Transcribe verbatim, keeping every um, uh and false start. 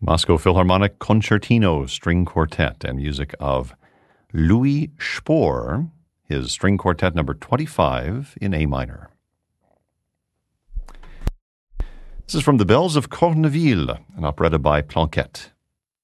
Moscow Philharmonic Concertino String Quartet and music of Louis Spohr, his String Quartet number twenty-five in A minor. This is from The Bells of Corneville, an operetta by Planquette.